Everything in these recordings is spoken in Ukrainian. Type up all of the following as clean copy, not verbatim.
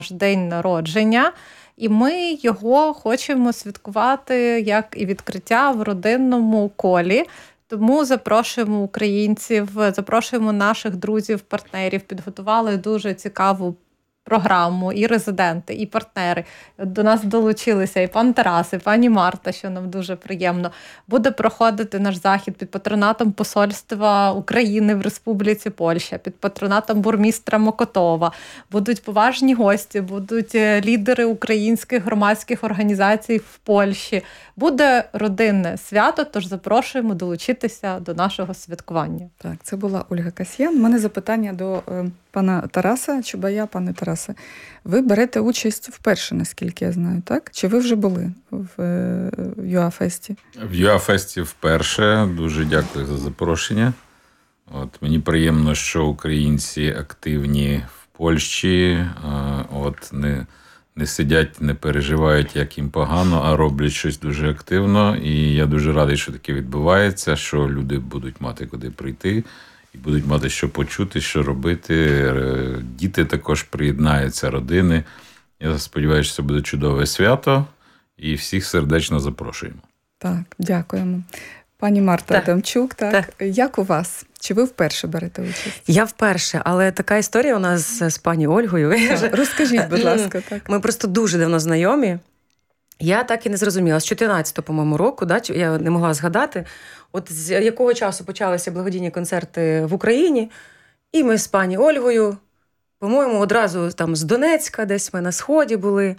день народження, і ми його хочемо святкувати як і відкриття в родинному колі. Тому запрошуємо українців, запрошуємо наших друзів, партнерів, підготували дуже цікаву програму, і резиденти, і партнери. До нас долучилися і пан Тарас, і пані Марта, що нам дуже приємно. Буде проходити наш захід під патронатом Посольства України в Республіці Польща, під патронатом бурмістра Мокотова. Будуть поважні гості, будуть лідери українських громадських організацій в Польщі. Буде родинне свято, тож запрошуємо долучитися до нашого святкування. Так, це була Ольга Касьян. У мене запитання до пана Тараса Чубая. Пане Тарасе, ви берете участь вперше, наскільки я знаю, так? Чи ви вже були в ЮАФесті? В ЮАФесті вперше. Дуже дякую за запрошення. Мені приємно, що українці активні в Польщі. Не сидять, не переживають, як їм погано, а роблять щось дуже активно. І я дуже радий, що таке відбувається, що люди будуть мати куди прийти і будуть мати що почути, що робити. Діти також приєднаються, родини. Я сподіваюся, що це буде чудове свято і всіх сердечно запрошуємо. Так, дякуємо. Пані Марта Адамчук, так. Як у вас? Чи ви вперше берете участь? Я вперше, але така історія у нас з пані Ольгою. Розкажіть, будь ласка. Так. Ми просто дуже давно знайомі. Я так і не зрозуміла. З 14-го, по-моєму, року, я не могла згадати, з якого часу почалися благодійні концерти в Україні. І ми з пані Ольгою, по-моєму, одразу там з Донецька, десь ми на Сході були.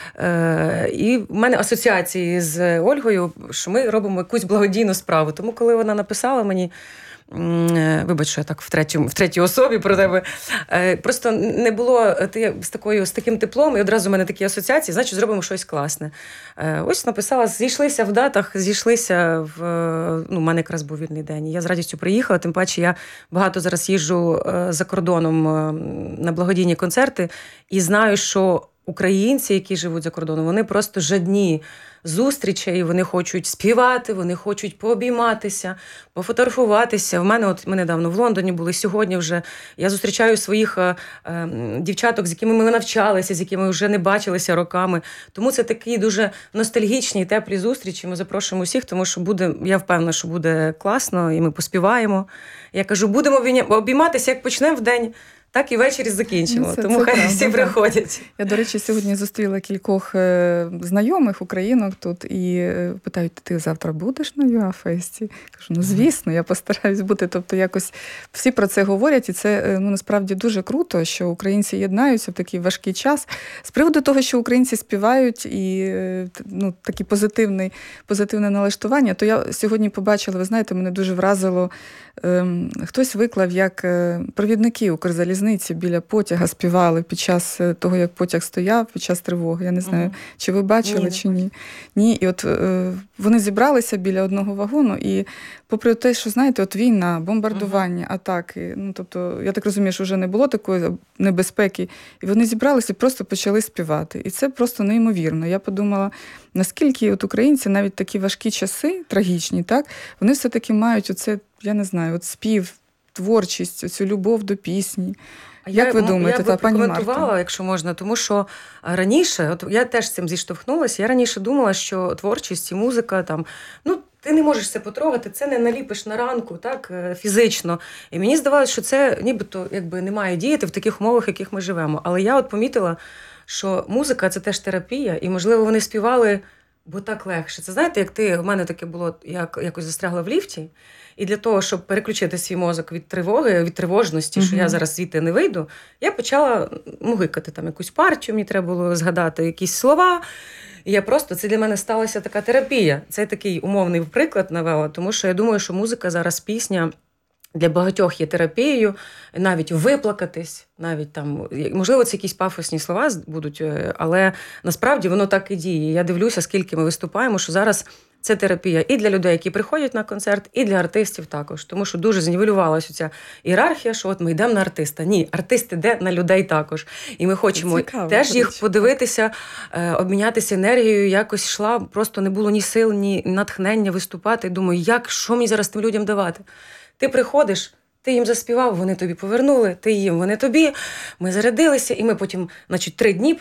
І в мене асоціації з Ольгою, що ми робимо якусь благодійну справу. Тому, коли вона написала мені, вибач, що я так в третій особі про тебе, просто не було з таким теплом, і одразу в мене такі асоціації, значить, зробимо щось класне. Ось написала, зійшлися в датах, у мене якраз був вільний день. Я з радістю приїхала, тим паче я багато зараз їжджу за кордоном на благодійні концерти, і знаю, що українці, які живуть за кордоном, вони просто жадні зустрічей, вони хочуть співати, вони хочуть пообійматися, пофотографуватися. Ми недавно в Лондоні були, сьогодні вже я зустрічаю своїх дівчаток, з якими ми навчалися, з якими вже не бачилися роками. Тому це такі дуже ностальгічні, теплі зустрічі. Ми запрошуємо усіх, тому що я впевнена, що буде класно, і ми поспіваємо. Я кажу, будемо обійматися, як почнемо в день, так і ввечері закінчимо. Тому хай всі приходять. Я, до речі, сьогодні зустріла кількох знайомих українок тут і питають, ти завтра будеш на ЮАФесті? Кажу, звісно, я постараюсь бути. Тобто якось всі про це говорять, і це насправді дуже круто, що українці єднаються в такий важкий час. З приводу того, що українці співають і таке позитивне налаштування, то я сьогодні побачила, ви знаєте, мене дуже вразило, хтось виклав, як провідники Укрзалізниці біля потяга співали під час того, як потяг стояв, під час тривоги. Я не знаю, чи ви бачили, чи ні. Ні, і вони зібралися біля одного вагону, і попри те, що, знаєте, війна, бомбардування, атаки, тобто, я так розумію, що вже не було такої небезпеки, і вони зібралися і просто почали співати. І це просто неймовірно. Я подумала, наскільки українці навіть такі важкі часи, трагічні, так, вони все-таки мають оце, я не знаю, спів, творчість, цю любов до пісні. Як ви думаєте, пані Марта? Я прокоментувала, якщо можна, тому що раніше, я теж з цим зіштовхнулася, я раніше думала, що творчість і музика, ти не можеш це потрогати, це не наліпиш на ранку, так, фізично. І мені здавалося, що це нібито не має діяти в таких умовах, в яких ми живемо. Але я помітила, що музика – це теж терапія, і, можливо, вони співали, бо так легше. Це, знаєте, в мене таке було, якось застрягла в ліфті, і для того, щоб переключити свій мозок від тривоги, від тривожності, що я зараз звідти не вийду, я почала мугикати там якусь партію, мені треба було згадати якісь слова. І це для мене сталася така терапія. Це такий умовний приклад навела, тому що я думаю, що музика зараз, пісня, для багатьох є терапією, навіть виплакатись, навіть там, можливо, це якісь пафосні слова будуть, але насправді воно так і діє. Я дивлюся, скільки ми виступаємо, що зараз це терапія і для людей, які приходять на концерт, і для артистів також. Тому що дуже знівелювалася ця ієрархія, що ми йдемо на артиста. Ні, артист іде на людей також. І ми хочемо теж їх подивитися, обмінятися енергією, якось йшла, просто не було ні сил, ні натхнення виступати. Думаю, що мені зараз тим людям давати? Ти приходиш, Ти їм заспівав, вони тобі повернули, ти їм, вони тобі. Ми зарядилися, і ми потім, 3 дні